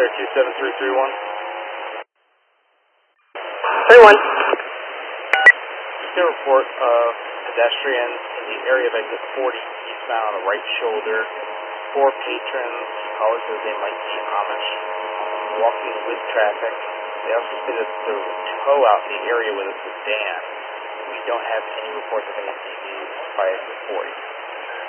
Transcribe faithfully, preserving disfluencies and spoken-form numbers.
there, two seven three three one. three one. Just a report of pedestrians in the area of exit forty eastbound, right shoulder. Four patrons, callers says they might be Amish, walking with traffic. They also say that there was a tow out in the area with a sedan. We don't have any reports of any D Vs by exit forty.